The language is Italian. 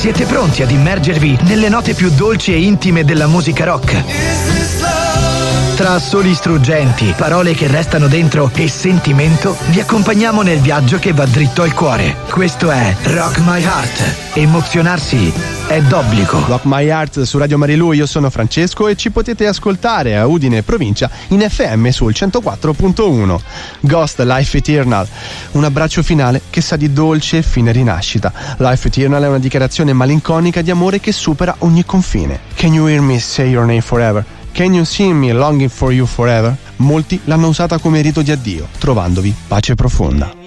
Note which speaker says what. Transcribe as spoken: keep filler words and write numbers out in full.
Speaker 1: Siete pronti ad immergervi nelle note più dolci e intime della musica rock? Tra assoli struggenti, parole che restano dentro e sentimento, vi accompagniamo nel viaggio che va dritto al cuore. Questo è Rock My Heart. Emozionarsi è d'obbligo.
Speaker 2: Rock My Heart su Radio Marilù, io sono Francesco e ci potete ascoltare a Udine provincia in F M sul centoquattro punto uno. Ghost, Life Eternal, un abbraccio finale che sa di dolce e fine rinascita. Life Eternal è una dichiarazione malinconica di amore che supera ogni confine. Can you hear me say your name forever? Can you see me longing for you forever? Molti l'hanno usata come rito di addio, trovandovi pace profonda.